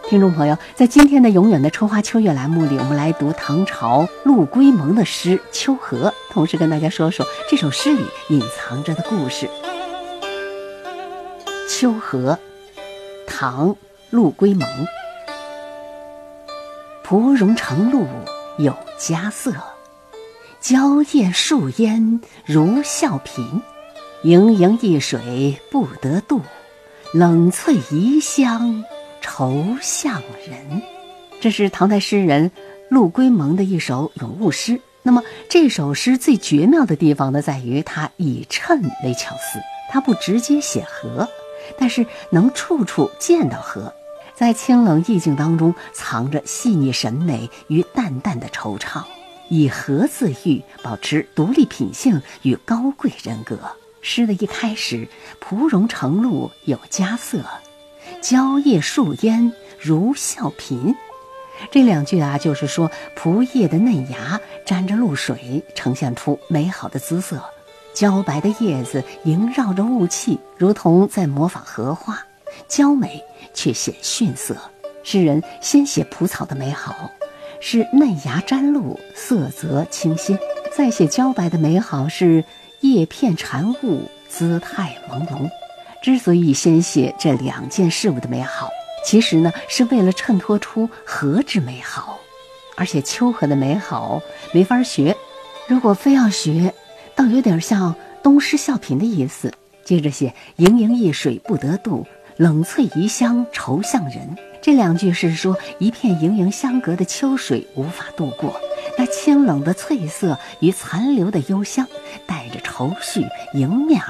听众朋友，在今天的永远的春花秋月栏目里，我们来读唐朝陆龟蒙的诗《秋荷》，同时跟大家说说这首诗里隐藏着的故事。《秋荷》唐·陆龟蒙。蒲蓉城路有佳色，蕉叶树烟如笑颦。盈盈一水不得度，冷翠宜香愁向人。这是唐代诗人陆龟蒙的一首咏物诗。那么这首诗最绝妙的地方呢，在于它以衬为巧思，它不直接写荷，但是能处处见到荷，在清冷意境当中藏着细腻审美与淡淡的惆怅，以荷自喻，保持独立品性与高贵人格。诗的一开始，蒲蓉城路有佳色，蕉叶树烟如笑颦。这两句就是说蒲叶的嫩芽沾着露水，呈现出美好的姿色，蕉白的叶子萦绕着雾气，如同在模仿荷花，娇美却显逊色。诗人先写蒲草的美好，是嫩芽沾露，色泽清新；再写蕉白的美好，是叶片缠雾，姿态朦胧。之所以先写这两件事物的美好，其实呢是为了衬托出荷之美好。而且秋荷的美好没法学，如果非要学，倒有点像东施效颦的意思。接着写盈盈一水不得度，冷翠宜香愁向人。这两句是说一片盈盈相隔的秋水无法度过，那清冷的翠色与残留的幽香带着愁绪迎面